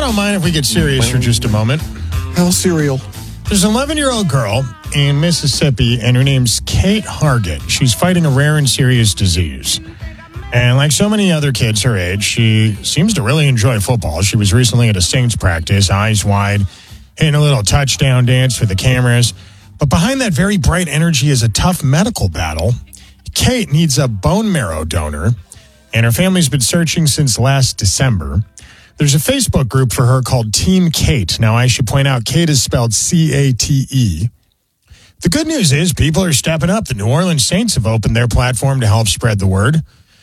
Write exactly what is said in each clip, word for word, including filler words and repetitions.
don't mind if we get serious for just a moment. How serial? There's an eleven-year-old girl in Mississippi, and her name's Kate Hargett. She's fighting a rare and serious disease. And like so many other kids her age, she seems to really enjoy football. She was recently at a Saints practice, eyes wide, hitting a little touchdown dance for the cameras. But behind that very bright energy is a tough medical battle. Kate needs a bone marrow donor, and her family's been searching since last December. There's a Facebook group for her called Team Kate. Now, I should point out, Kate is spelled C A T E. The good news is people are stepping up. The New Orleans Saints have opened their platform to help spread the word.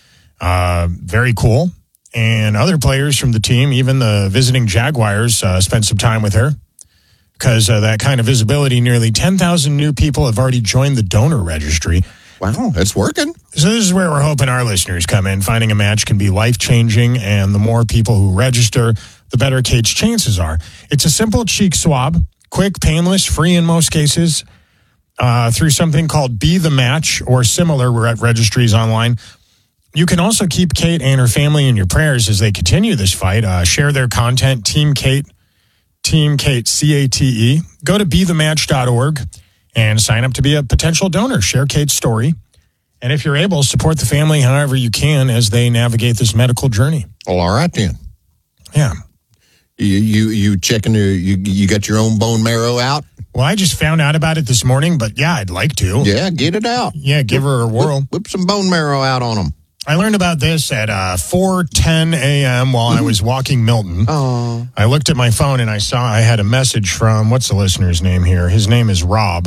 Uh, very cool. And other players from the team, even the visiting Jaguars, uh, spent some time with her. Because uh, that kind of visibility, nearly ten thousand new people have already joined the donor registry. Wow, it's working. So this is where we're hoping our listeners come in. Finding a match can be life-changing, and the more people who register, the better Kate's chances are. It's a simple cheek swab, quick, painless, free in most cases, uh, through something called Be The Match or similar re- registries online. You can also keep Kate and her family in your prayers as they continue this fight. Uh, share their content, Team Kate, Team Kate, C A T E. Go to be the match dot org and sign up to be a potential donor. Share Kate's story. And if you're able, support the family however you can as they navigate this medical journey. Well, all right then. Yeah. You you, you checking your, you, you got your own bone marrow out? Well, I just found out about it this morning, but yeah, I'd like to. Yeah, get it out. Yeah, give her a whirl. Whip, whip some bone marrow out on them. I learned about this at uh, four ten a.m. while I was walking Milton. Oh. I looked at my phone and I saw I had a message from, what's the listener's name here? His name is Rob.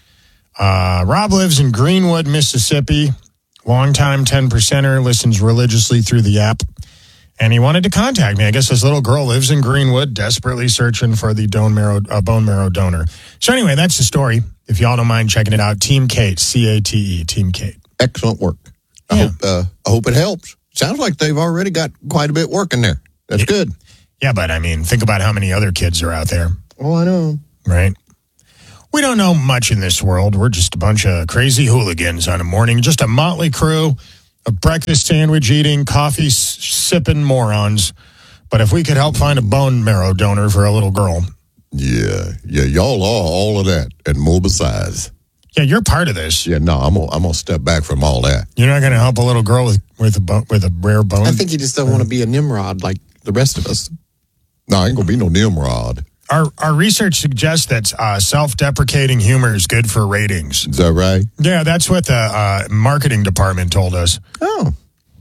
Uh, Rob lives in Greenwood, Mississippi. Longtime ten percenter, listens religiously through the app. And he wanted to contact me. I guess this little girl lives in Greenwood, desperately searching for the bone marrow, uh, bone marrow donor. So anyway, that's the story. If y'all don't mind checking it out, Team Kate, C A T E, Team Kate. Excellent work. I Yeah. hope uh, I hope it helps. Sounds like they've already got quite a bit working there. That's yeah. good. Yeah, but I mean, think about how many other kids are out there. Oh, I know. Right? We don't know much in this world. We're just a bunch of crazy hooligans on a morning, just a motley crew of breakfast sandwich eating, coffee s- sipping morons. But if we could help find a bone marrow donor for a little girl. Yeah, yeah, y'all are all of that and more besides. Yeah, you're part of this. Yeah, no, I'm gonna, I'm gonna step back from all that. You're not going to help a little girl with with a bo- with a rare bone. I think you just don't want to be a Nimrod like the rest of us. No, I ain't gonna be no Nimrod. Our our research suggests that uh, self-deprecating humor is good for ratings. Is that right? Yeah, that's what the uh, marketing department told us. Oh,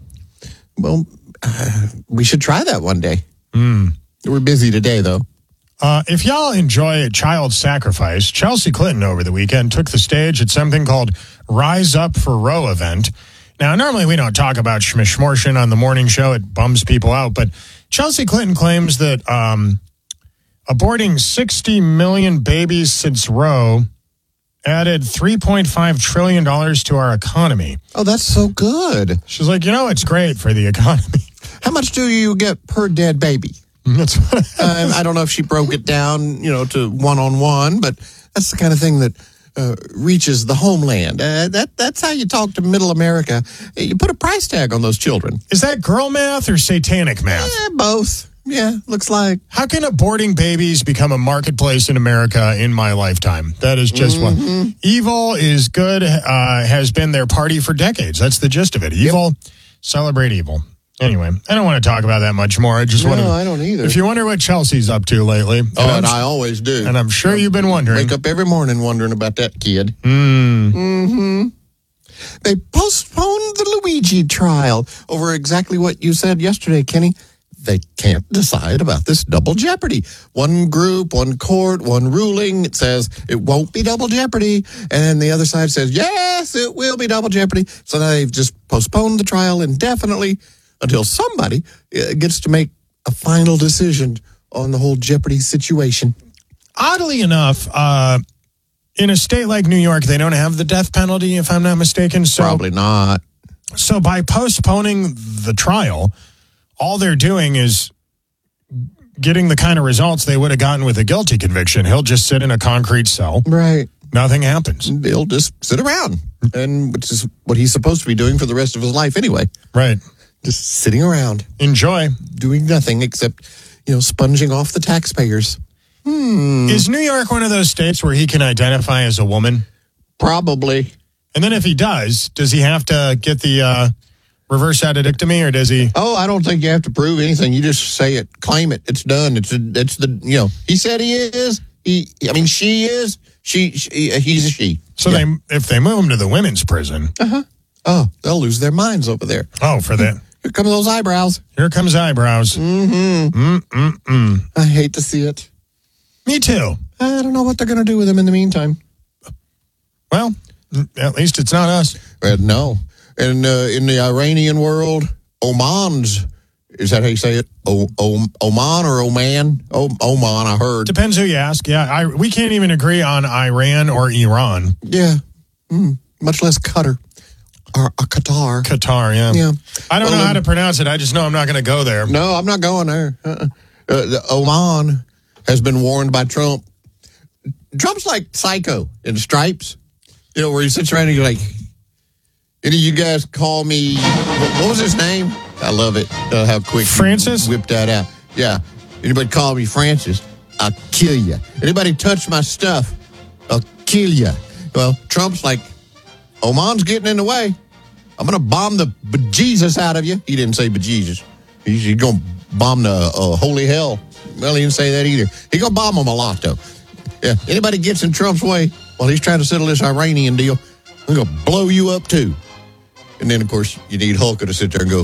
well, uh, we should try that one day. Mm. We're busy today, though. Uh, if y'all enjoy child sacrifice, Chelsea Clinton over the weekend took the stage at something called Rise Up for Roe event. Now, normally we don't talk about schmishmortion on the morning show. It bums people out. But Chelsea Clinton claims that um, aborting sixty million babies since Roe added three point five trillion dollars to our economy. Oh, that's so good. She's like, you know, it's great for the economy. How much do you get per dead baby? That's what uh, I don't know if she broke it down, you know, to one-on-one, but that's the kind of thing that uh, reaches the homeland. Uh, that That's how you talk to middle America. You put a price tag on those children. Is that girl math or satanic math? Eh, both. Yeah, looks like. How can aborting babies become a marketplace in America in my lifetime? That is just Mm-hmm. one. Evil is good, uh, has been their party for decades. That's the gist of it. Evil, yep. Celebrate evil. Anyway, I don't want to talk about that much more. I just no, want to. I don't either. If you wonder what Chelsea's up to lately. Oh, and, and I always do. And I'm sure you've been wondering. Wake up every morning wondering about that kid. Mm. Mm-hmm. They postponed the Luigi trial over exactly what you said yesterday, Kenny. They can't decide about this double jeopardy. One group, one court, one ruling. It says it won't be double jeopardy. And the other side says, yes, it will be double jeopardy. So now they've just postponed the trial indefinitely until somebody gets to make a final decision on the whole jeopardy situation. Oddly enough, uh, in a state like New York, they don't have the death penalty, if I'm not mistaken. So, Probably not. So by postponing the trial, all they're doing is getting the kind of results they would have gotten with a guilty conviction. He'll just sit in a concrete cell. Right. Nothing happens. He'll just sit around, and which is what he's supposed to be doing for the rest of his life anyway. Right. Just sitting around. Enjoy. Doing nothing except, you know, sponging off the taxpayers. Is New York one of those states where he can identify as a woman? Probably. And then if he does, does he have to get the uh, reverse addictomy, or does he? Oh, I don't think you have to prove anything. You just say it, claim it. It's done. It's it's the you know. He said he is. He. I mean, she is. She. she he's a she. So Yeah. they, if they move him to the women's prison, Oh, they'll lose their minds over there. oh, for that, Here come those eyebrows. here comes eyebrows. Mm-hmm. Mm-mm-mm. I hate to see it. Me too. I don't know what they're going to do with him in the meantime. Well, at least it's not us. Uh, no. And uh, in the Iranian world, Oman's, is that how you say it? O, o, Oman or Oman? O, Oman, I heard. Depends who you ask. Yeah, I, we can't even agree on Iran or Iran. Yeah. Mm, much less Qatar. Or, or Qatar. Qatar, yeah. Yeah. I don't Well, know how um, to pronounce it. I just know I'm not going to go there. No, I'm not going there. Uh-uh. Uh, the Oman has been warned by Trump. Trump's like Psycho in Stripes. You know, where he sits around and he's like, any of you guys call me, what, what was his name? I love it. Uh, how quick he Francis? whipped that out. Yeah. Anybody call me Francis, I'll kill you. Anybody touch my stuff, I'll kill you. Well, Trump's like, Oman's getting in the way. I'm going to bomb the bejesus out of you. He didn't say bejesus. He's, he's going to bomb the uh, holy hell. Well, he didn't say that either. He's going to bomb them a lot, though. Yeah, anybody gets in Trump's way while he's trying to settle this Iranian deal, I'm going to blow you up, too. And then, of course, you need Hulk to sit there and go,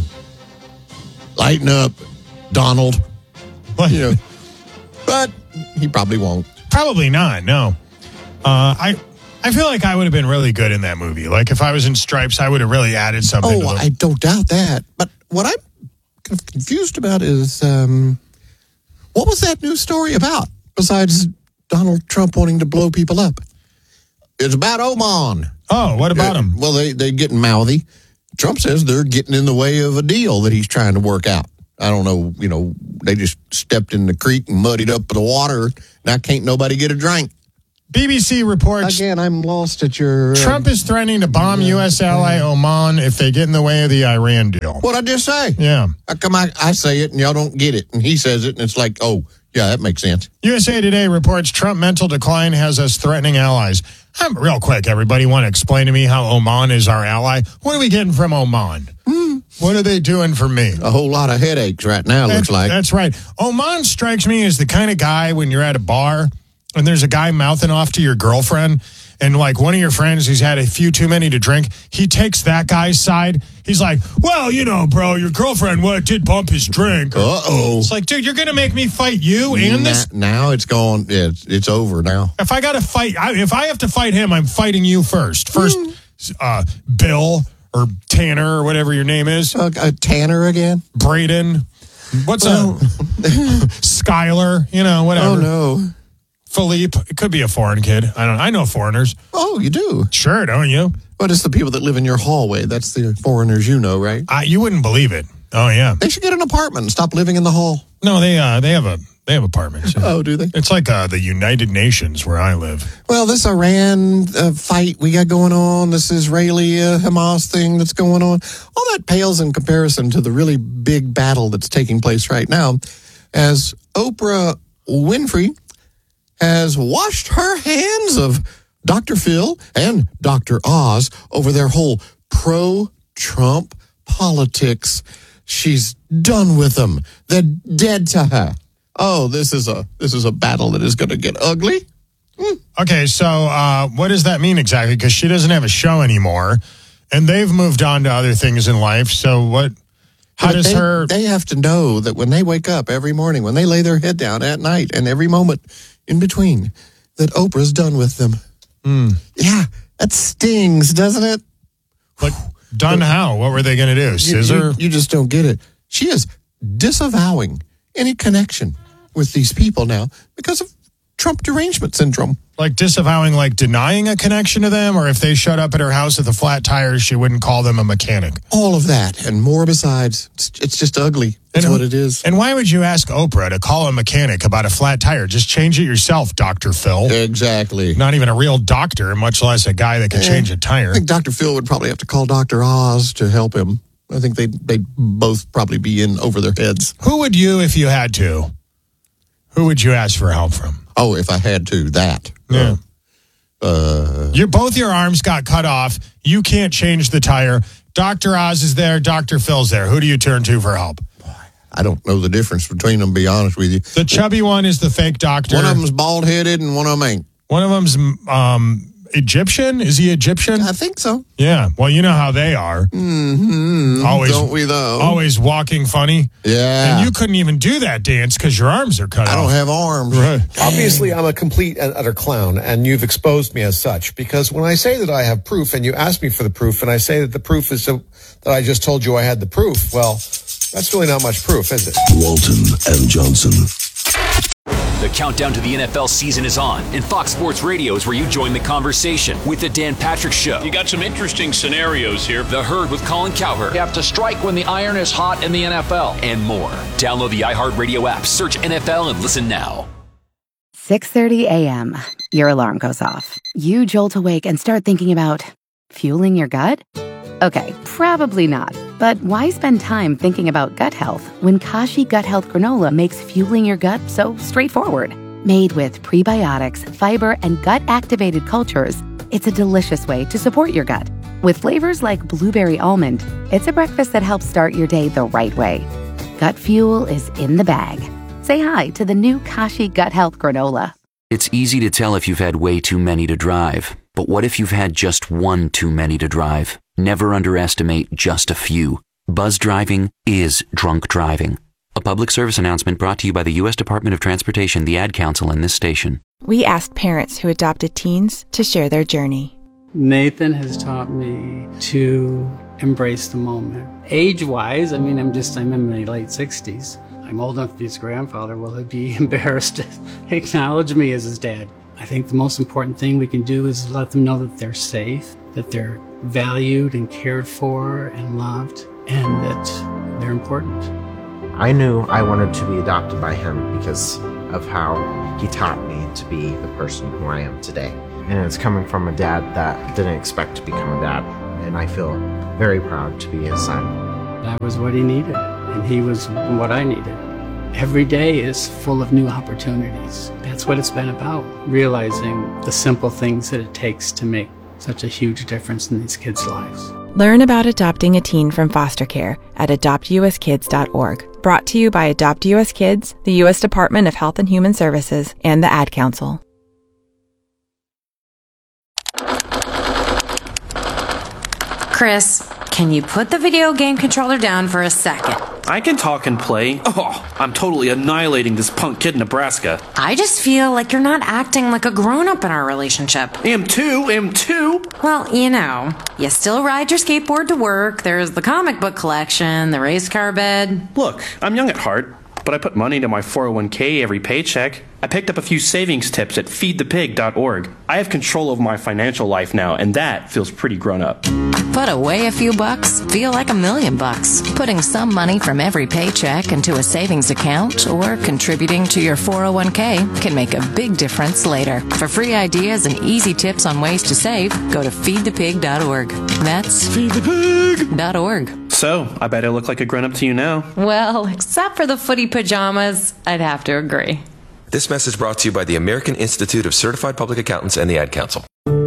lighten up, Donald. What? You know, but he probably won't. Probably not, no. Uh, I I feel like I would have been really good in that movie. Like, if I was in Stripes, I would have really added something Oh, to the... I don't doubt that. But what I'm kind of confused about is, um, what was that news story about, besides Donald Trump wanting to blow people up? It's about Oman. Oh, what about Uh, him? Well, they, they're getting mouthy. Trump says they're getting in the way of a deal that he's trying to work out. I don't know, you know, they just stepped in the creek and muddied up the water. Now can't nobody get a drink. B B C reports Again, I'm lost at your... Uh, Trump is threatening to bomb U S ally Oman if they get in the way of the Iran deal. What'd I just say? Yeah. How come I, I say it and y'all don't get it? And he says it and it's like, oh, yeah, that makes sense. U S A Today reports Trump mental decline has us threatening allies. Um, real quick, everybody want to explain to me how Oman is our ally? What are we getting from Oman? Hmm. What are they doing for me? A whole lot of headaches right now, That's, looks like. that's right. Oman strikes me as the kind of guy when you're at a bar and there's a guy mouthing off to your girlfriend and like one of your friends who's had a few too many to drink, he takes that guy's side. He's like, well, you know, bro, your girlfriend what did bump his drink. Uh-oh. It's like, dude, you're going to make me fight you and this. Now, now it's gone. Yeah, it's, it's over now. If I got to fight, I, if I have to fight him, I'm fighting you first. First, uh, Bill or Tanner or whatever your name is. Uh, uh, Tanner again? Braden. What's Oh. a Skylar? You know, whatever. Oh, no. Philippe. It could be a foreign kid. I don't. I know foreigners. Oh, you do? Sure, don't you? But it's the people that live in your hallway. That's the foreigners you know, right? Uh, you wouldn't believe it. Oh yeah. They should get an apartment and stop living in the hall. No, they uh, they have a they have apartments. Oh, do they? It's like uh, the United Nations where I live. Well, this Iran uh, fight we got going on, this Israeli uh, Hamas thing that's going on, all that pales in comparison to the really big battle that's taking place right now as Oprah Winfrey has washed her hands of Doctor Phil and Doctor Oz over their whole pro-Trump politics. She's done with them. They're dead to her. Oh, this is a this is a battle that is going to get ugly. Okay, so uh, what does that mean exactly? Because she doesn't have a show anymore, and they've moved on to other things in life. So what? How But does they, her? They have to know that when they wake up every morning, when they lay their head down at night, and every moment in between, that Oprah's done with them. Hmm. Yeah, that stings, doesn't it? Like, done how? What were they going to do? You- Scissor? You, you just don't get it. She is disavowing any connection with these people now because of Trump derangement syndrome. Like disavowing, like denying a connection to them, or if they showed up at her house with a flat tire, she wouldn't call them a mechanic. All of that and more besides. It's, it's just ugly. That's And- what it is. And why would you ask Oprah to call a mechanic about a flat tire? Just change it yourself, Doctor Phil. Exactly. Not even a real doctor, much less a guy that can Yeah. change a tire. I think Doctor Phil would probably have to call Doctor Oz to help him. I think they'd, they'd both probably be in over their heads. Who would you, if you had to, who would you ask for help from? Oh, if I had to, that. Yeah. Uh, Your both your arms got cut off. You can't change the tire. Doctor Oz is there. Doctor Phil's there. Who do you turn to for help? I don't know the difference between them, to be honest with you. The chubby one is the fake doctor. One of them's bald-headed and one of them ain't. One of them's um, Egyptian. Is he Egyptian? I think so. Yeah. Well, you know how they are. Mm-hmm. Always, don't we, though? Always walking funny. Yeah. And you couldn't even do that dance because your arms are cut I off. I don't have arms. Right. Obviously, I'm a complete and utter clown, and you've exposed me as such. Because when I say that I have proof, and you ask me for the proof, and I say that the proof is so, that I just told you I had the proof, well, that's really not much proof, is it? Walton and Johnson. The countdown to the N F L season is on, and Fox Sports Radio is where you join the conversation with the Dan Patrick Show. You got some interesting scenarios here. The Herd with Colin Cowherd. You have to strike when the iron is hot in the N F L. And more. Download the iHeartRadio app, search N F L, and listen now. six thirty a.m. Your alarm goes off. You jolt awake and start thinking about fueling your gut? Okay, probably not. But why spend time thinking about gut health when Kashi Gut Health Granola makes fueling your gut so straightforward? Made with prebiotics, fiber, and gut-activated cultures, it's a delicious way to support your gut. With flavors like blueberry almond, it's a breakfast that helps start your day the right way. Gut fuel is in the bag. Say hi to the new Kashi Gut Health Granola. It's easy to tell if you've had way too many to drive. But what if you've had just one too many to drive? Never underestimate just a few. Buzz driving is drunk driving. A public service announcement brought to you by the U S Department of Transportation, the Ad Council, and this station. We asked parents who adopted teens to share their journey. Nathan has taught me to embrace the moment. Age-wise, I mean, I'm just, I'm in my late sixties. I'm old enough to be his grandfather. Will he be embarrassed to acknowledge me as his dad? I think the most important thing we can do is let them know that they're safe, that they're valued and cared for and loved, and that they're important. I knew I wanted to be adopted by him because of how he taught me to be the person who I am today. And it's coming from a dad that didn't expect to become a dad, and I feel very proud to be his son. That was what he needed, and he was what I needed. Every day is full of new opportunities. That's what it's been about, realizing the simple things that it takes to make such a huge difference in these kids' lives. Learn about adopting a teen from foster care at adopt u s kids dot org. Brought to you by Adopt U S Kids, the U S Department of Health and Human Services, and the Ad Council. Chris, can you put the video game controller down for a second? I can talk and play. Oh, I'm totally annihilating this punk kid in Nebraska. I just feel like you're not acting like a grown-up in our relationship. Am too, am too. Well, you know, you still ride your skateboard to work, there's the comic book collection, the race car bed. Look, I'm young at heart, but I put money into my four oh one k every paycheck. I picked up a few savings tips at feed the pig dot org. I have control over my financial life now, and that feels pretty grown up. Put away a few bucks, feel like a million bucks. Putting some money from every paycheck into a savings account or contributing to your four oh one k can make a big difference later. For free ideas and easy tips on ways to save, go to feed the pig dot org. That's feed the pig dot org. So, I bet I look like a grown-up to you now. Well, except for the footy pajamas, I'd have to agree. This message brought to you by the American Institute of Certified Public Accountants and the Ad Council.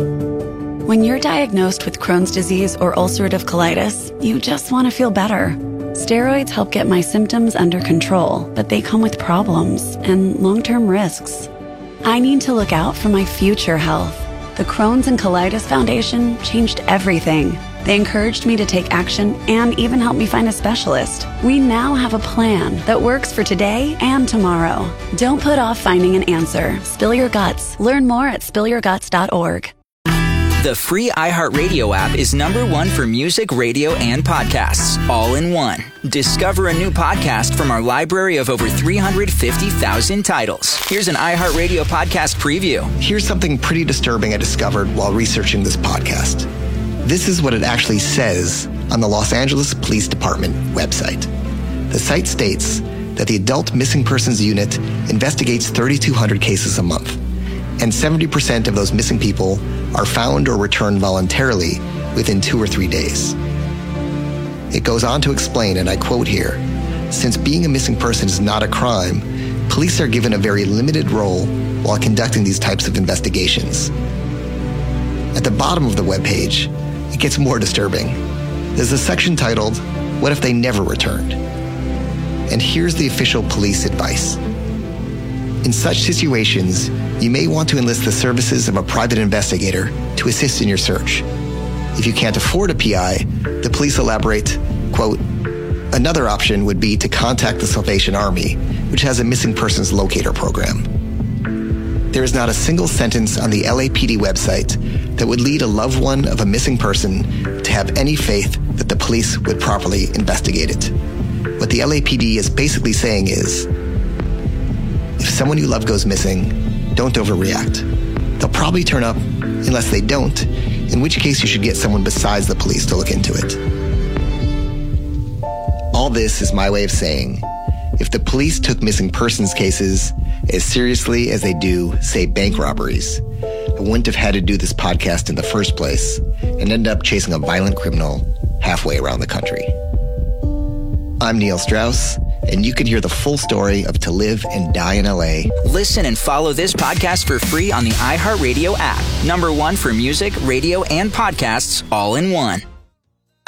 When you're diagnosed with Crohn's disease or ulcerative colitis, you just want to feel better. Steroids help get my symptoms under control, but they come with problems and long-term risks. I need to look out for my future health. The Crohn's and Colitis Foundation changed everything. They encouraged me to take action and even helped me find a specialist. We now have a plan that works for today and tomorrow. Don't put off finding an answer. Spill your guts. Learn more at spill your guts dot org. The free iHeartRadio app is number one for music, radio, and podcasts, all in one. Discover a new podcast from our library of over three hundred fifty thousand titles. Here's an iHeartRadio podcast preview. Here's something pretty disturbing I discovered while researching this podcast. This is what it actually says on the Los Angeles Police Department website. The site states that the Adult Missing Persons Unit investigates thirty-two hundred cases a month, and seventy percent of those missing people are found or returned voluntarily within two or three days. It goes on to explain, and I quote here, "Since being a missing person is not a crime, police are given a very limited role while conducting these types of investigations. At the bottom of the webpage, it gets more disturbing. There's a section titled, "What if they never returned?" And here's the official police advice. In such situations, you may want to enlist the services of a private investigator to assist in your search. If you can't afford a P I, the police elaborate, quote, "Another option would be to contact the Salvation Army, which has a missing persons locator program." There is not a single sentence on the L A P D website that would lead a loved one of a missing person to have any faith that the police would properly investigate it. What the L A P D is basically saying is, if someone you love goes missing, don't overreact. They'll probably turn up unless they don't, in which case you should get someone besides the police to look into it. All this is my way of saying, if the police took missing persons cases as seriously as they do, say, bank robberies, I wouldn't have had to do this podcast in the first place and end up chasing a violent criminal halfway around the country. I'm Neil Strauss, and you can hear the full story of To Live and Die in L A. Listen and follow this podcast for free on the iHeartRadio app. Number one for music, radio, and podcasts all in one.